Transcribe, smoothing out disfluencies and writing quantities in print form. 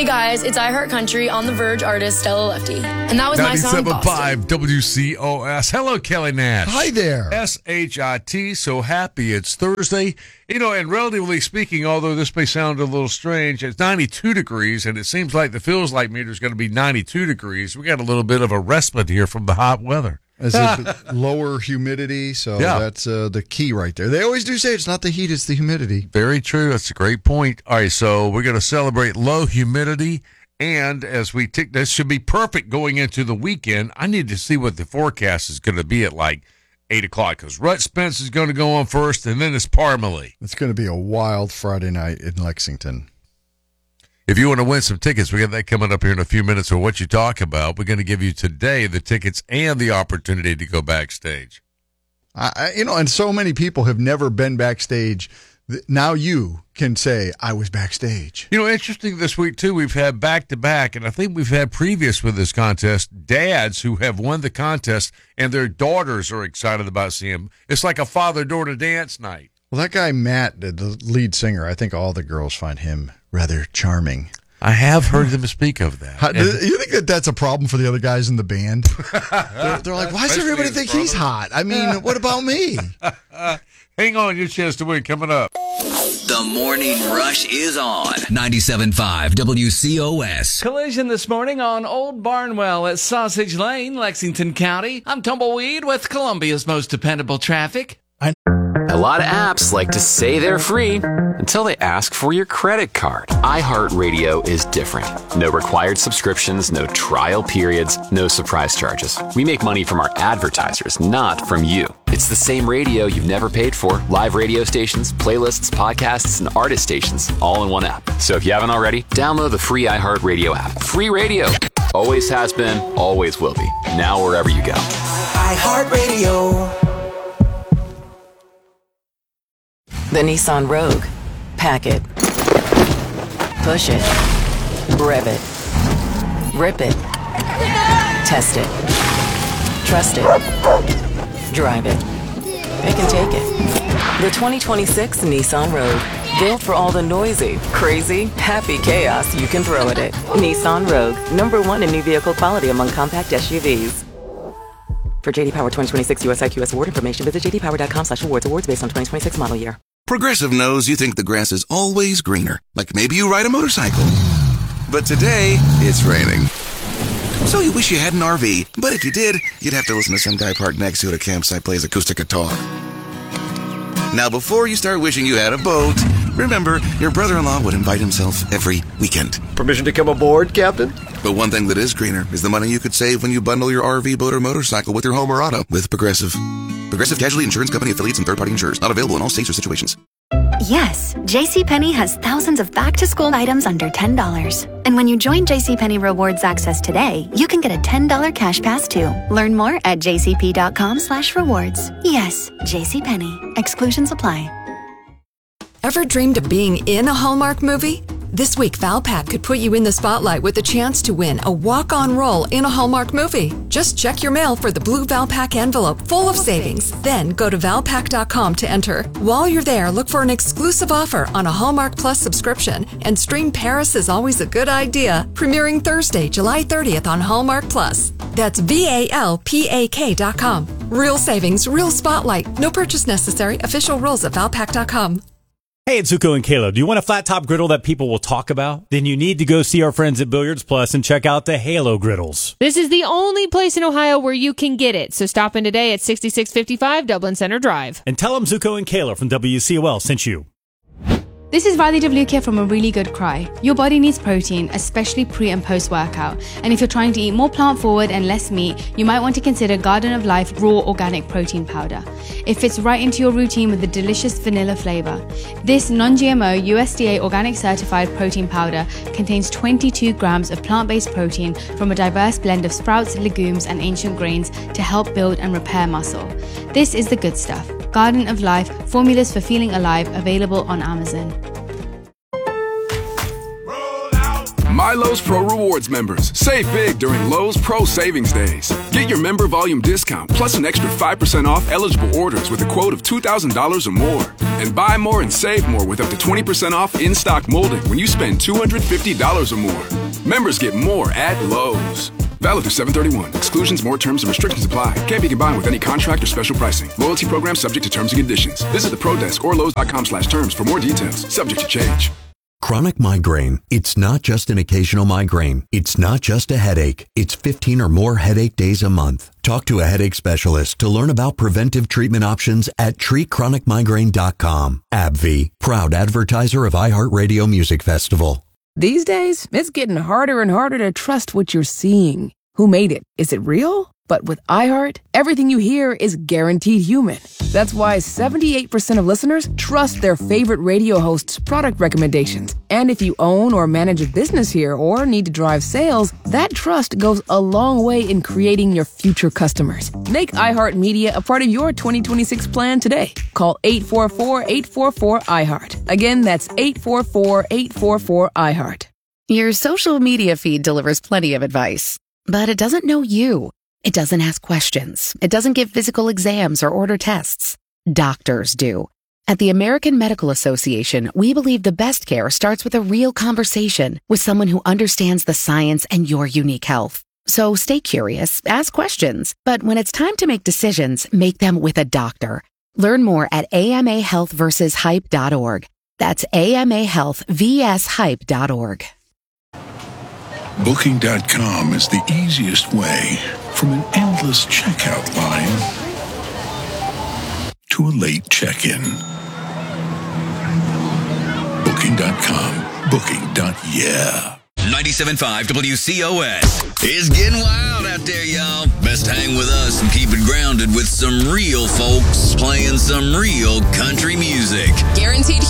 Hey guys, it's iHeart Country on the Verge artist Stella Lefty. And that was my song, Boston. 97.5 WCOS. Hello, Kelly Nash. Hi there. SHIT, so happy it's Thursday. You know, and relatively speaking, although this may sound a little strange, it's 92 degrees, and it seems like the feels like meter is going to be 92 degrees. We got a little bit of a respite here from the hot weather. Is it lower humidity? So that's the key right there. They always do say it's not the heat, it's the humidity. Very true. That's a great point. All right, so we're going to celebrate low humidity. And as we tick, this should be perfect going into the weekend. I need to see what the forecast is going to be at like 8 o'clock because Rut Spence is going to go on first, and then it's Parmalee. It's going to be a wild Friday night in Lexington. If you want to win some tickets, we got that coming up here in a few minutes. Or what you talk about, we're going to give you today the tickets and the opportunity to go backstage. And so many people have never been backstage. Now you can say, I was backstage. You know, interesting this week, too, we've had back-to-back, and I think we've had previous with this contest, dads who have won the contest, and their daughters are excited about seeing them. It's like a father-daughter dance night. Well, that guy, Matt, the lead singer, I think all the girls find him rather charming. I have heard them speak of that. You think that that's a problem for the other guys in the band? They're like, why does everybody think he's hot? I mean, what about me? Hang on, your chance to win coming up. The Morning Rush is on 97.5 WCOS. Collision this morning on Old Barnwell at Sausage Lane, Lexington County. I'm Tumbleweed with Columbia's most dependable traffic. A lot of apps like to say they're free until they ask for your credit card. iHeartRadio is different. No required subscriptions, no trial periods, no surprise charges. We make money from our advertisers, not from you. It's the same radio you've never paid for. Live radio stations, playlists, podcasts, and artist stations, all in one app. So if you haven't already, download the free iHeartRadio app. Free radio. Always has been, always will be. Now wherever you go. iHeartRadio. The Nissan Rogue. Pack it. Push it. Rev it. Rip it. Test it. Trust it. Drive it. It can take it. The 2026 Nissan Rogue. Built for all the noisy, crazy, happy chaos you can throw at it. Nissan Rogue. #1 in new vehicle quality among compact SUVs. For JD Power 2026 US IQS award information, visit jdpower.com/awards. Awards based on 2026 model year. Progressive knows you think the grass is always greener, like maybe you ride a motorcycle. But today, it's raining. So you wish you had an RV, but if you did, you'd have to listen to some guy parked next to you at a campsite plays acoustic guitar. Now, before you start wishing you had a boat, remember, your brother-in-law would invite himself every weekend. Permission to come aboard, Captain? But one thing that is greener is the money you could save when you bundle your RV, boat, or motorcycle with your home or auto with Progressive. Progressive Casualty Insurance Company affiliates and third-party insurers. Not available in all states or situations. Yes, JCPenney has thousands of back-to-school items under $10. And when you join JCPenney Rewards Access today, you can get a $10 cash pass too. Learn more at jcp.com/rewards. Yes, JCPenney. Exclusions apply. Ever dreamed of being in a Hallmark movie? This week, Valpak could put you in the spotlight with the chance to win a walk-on role in a Hallmark movie. Just check your mail for the blue Valpak envelope full of savings. Then go to valpak.com to enter. While you're there, look for an exclusive offer on a Hallmark Plus subscription and stream Paris is Always a Good Idea, premiering Thursday, July 30th on Hallmark Plus. That's VALPAK.com. Real savings, real spotlight. No purchase necessary. Official rules at valpak.com. Hey, it's Zuko and Kayla. Do you want a flat top griddle that people will talk about? Then you need to go see our friends at Billiards Plus and check out the Halo griddles. This is the only place in Ohio where you can get it. So stop in today at 6655 Dublin Center Drive. And tell them Zuko and Kayla from WCOL sent you. This is Vali Devlukia from A Really Good Cry. Your body needs protein, especially pre and post workout. And if you're trying to eat more plant forward and less meat, you might want to consider Garden of Life Raw Organic Protein Powder. It fits right into your routine with a delicious vanilla flavor. This non-GMO USDA organic certified protein powder contains 22 grams of plant-based protein from a diverse blend of sprouts, legumes, and ancient grains to help build and repair muscle. This is the good stuff. Garden of Life, formulas for feeling alive, available on Amazon. My Lowe's Pro Rewards members, save big during Lowe's Pro Savings Days. Get your member volume discount plus an extra 5% off eligible orders with a quote of $2,000 or more. And buy more and save more with up to 20% off in-stock molding when you spend $250 or more. Members get more at Lowe's. Valid through 7/31. Exclusions, more terms, and restrictions apply. Can't be combined with any contract or special pricing. Loyalty program subject to terms and conditions. Visit the Pro Desk or Lowe's.com/terms for more details. Subject to change. Chronic migraine. It's not just an occasional migraine. It's not just a headache. It's 15 or more headache days a month. Talk to a headache specialist to learn about preventive treatment options at treatchronicmigraine.com. AbbVie, proud advertiser of iHeartRadio Music Festival. These days, it's getting harder and harder to trust what you're seeing. Who made it? Is it real? But with iHeart, everything you hear is guaranteed human. That's why 78% of listeners trust their favorite radio hosts' product recommendations. And if you own or manage a business here or need to drive sales, that trust goes a long way in creating your future customers. Make iHeartMedia a part of your 2026 plan today. Call 844-844-iHeart. Again, that's 844-844-iHeart. Your social media feed delivers plenty of advice, but it doesn't know you. It doesn't ask questions. It doesn't give physical exams or order tests. Doctors do. At the American Medical Association, we believe the best care starts with a real conversation with someone who understands the science and your unique health. So stay curious, ask questions, but when it's time to make decisions, make them with a doctor. Learn more at amahealthversushype.org. That's amahealthvshype.org. Booking.com is the easiest way from an endless checkout line to a late check-in. Booking.com. Booking.yeah. 97.5 WCOS. It's getting wild out there, y'all. Best hang with us and keep it grounded with some real folks playing some real country music. Guaranteed